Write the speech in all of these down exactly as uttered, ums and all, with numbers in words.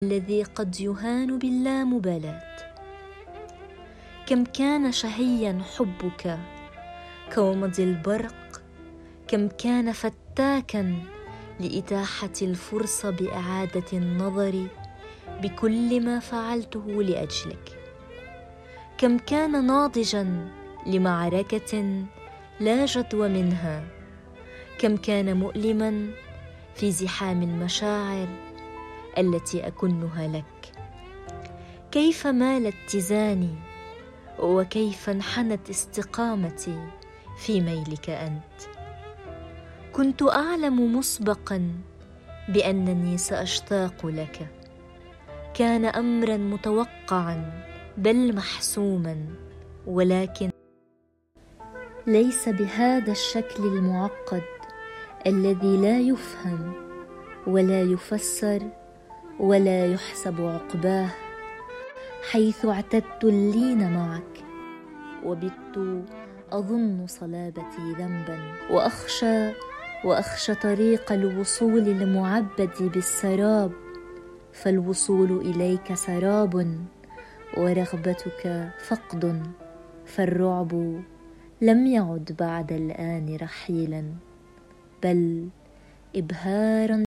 الذي قد يهان باللامبالاة. كم كان شهيا حبك كومض البرق، كم كان فتاكا لإتاحة الفرصة بإعادة النظر بكل ما فعلته لأجلك، كم كان ناضجا لمعركة لا جدوى منها، كم كان مؤلما في زحام المشاعر التي أكنها لك. كيف مال اتزاني وكيف انحنت استقامتي في ميلك أنت. كنت أعلم مسبقا بأنني سأشتاق لك، كان أمرا متوقعا بل محسوما، ولكن ليس بهذا الشكل المعقد الذي لا يفهم ولا يفسر ولا يحسب عقباه، حيث اعتدت اللين معك وبت أظن صلابتي ذنبا، وأخشى وأخشى طريق الوصول المعبد بالسراب، فالوصول إليك سراب ورغبتك فقد، فالرعب لم يعد بعد الآن رحيلا بل إبهارا.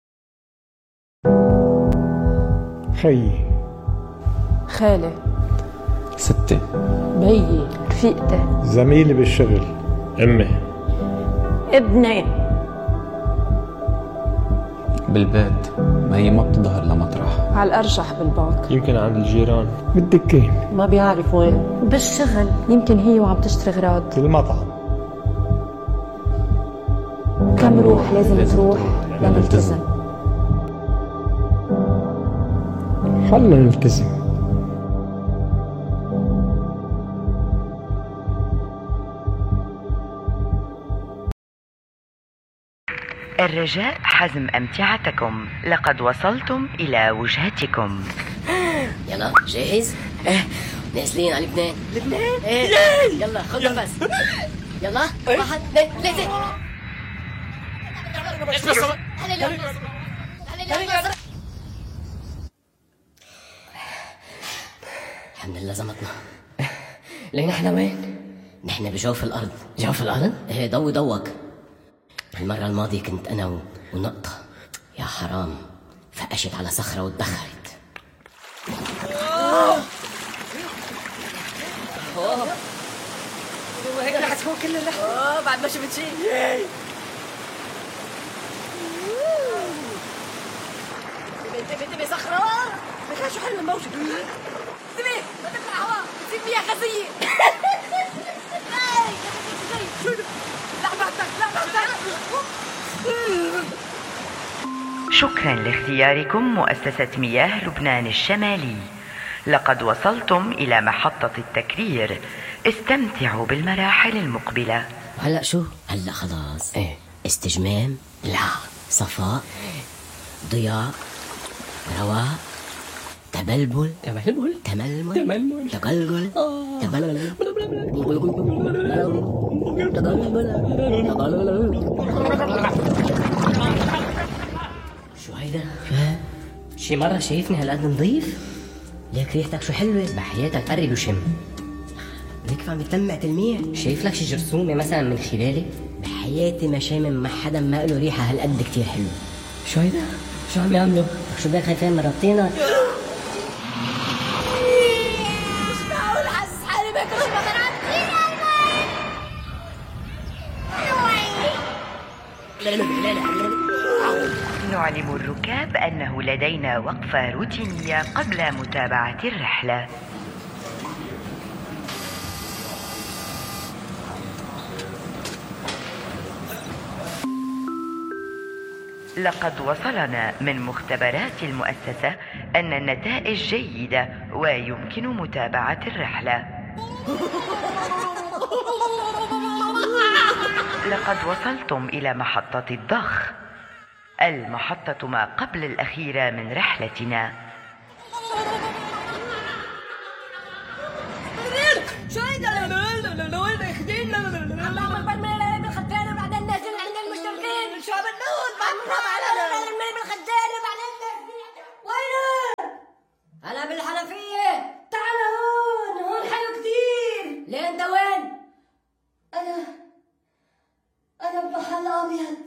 خيي، خالي، ستي، بيي، رفيقتي، زميلي بالشغل، أمي، ابني، بالبيت. ما هي ما بتظهر لمطرح، على الأرجح بالبنك، يمكن عند الجيران، بالدكين، ما بيعرف وين، بالشغل، يمكن هي وعم تشتري غراض، بالمطعم. كم روح لازم تروح لنلتزم. خلنا نلتزم. الرجاء حزم أمتعتكم، لقد وصلتم إلى وجهتكم. يلا جاهز؟ ايه نازلين على لبنان. لبنان؟ ايه يلا خذ نفس. يلا واحد اثنين ثلاثة. الحمد لله زمتنا. لين احنا وين؟ نحن بجوف الأرض. جوف الأرض؟ ايه ضوي ضوك. المرة الماضية كنت أنا ونقطة، يا حرام فقشت على صخرة واتبخرت. اوه اوه هيك رح تكون كل اللحظة. اوه بعد ما شفت شيء. انتبه انتبه انتبه صخرة. بخاف شو حل الموجة. انتبه ما تطلع هواء بتصير فيها خزية. لا بعدك لا بعدك. شكرا لاختياركم مؤسسة مياه لبنان الشمالي. لقد وصلتم إلى محطة التكرير، استمتعوا بالمراحل المقبلة. هلأ شو؟ هلأ خلاص. ايه استجمام، لا صفاء، ضياء، رواء، تبلبل تململ تململ تململ تقلقل تبلبل شو هيدا؟ شي مرة شايفني هالقد نظيف؟ ليك ريحتك شو حلوة، بحياتك قرب وشم. ليك عم بتلمع تلميع. شايف لك شي جرثومة مثلا من خلالي؟ بحياتي ما شامم مع حدا ما له ريحة هالقد كتير حلوة. شو هيدا؟ شو عم يعملوا؟ شو بدك خايفين مربطينك؟ مش معقول حاسس حالي باكل البقر عم نعلم الركاب أنه لدينا وقفة روتينية قبل متابعة الرحلة. لقد وصلنا من مختبرات المؤسسة أن النتائج جيدة ويمكن متابعة الرحلة. لقد وصلتم إلى محطة الضخ، المحطة ما قبل الأخيرة من رحلتنا. شو هيدا؟ وين اخدينا؟ الله اكبر من الخدامة بعدين نازل عند المشتركين. شو عم نقول؟ بعد ما على أنا بالحنفية. تعال هون، هون حلو كتير. ليه أنت وين؟ أنا أنا بمحل أبيض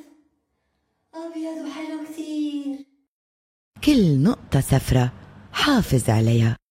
أبيض وحلو كتير. كل نقطة سفرة حافظ عليها.